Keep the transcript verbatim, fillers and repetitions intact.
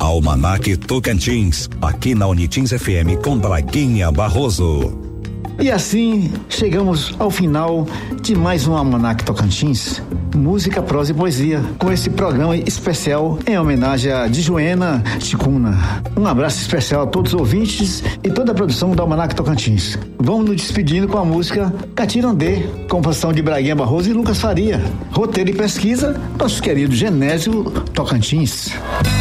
Almanac Tocantins, aqui na Unitins F M com Braguinha Barroso. E assim chegamos ao final de mais um Almanac Tocantins, música, prosa e poesia, com esse programa especial em homenagem a Djuena Chicuna. Um abraço especial a todos os ouvintes e toda a produção do Almanac Tocantins. Vamos nos despedindo com a música Catirandê, composição de Braguinha Barroso e Lucas Faria. Roteiro e pesquisa, nosso querido Genésio Tocantins.